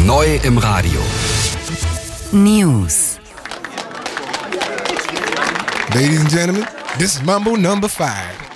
Neu im Radio. News. Ladies and gentlemen, this is Mambo number 5.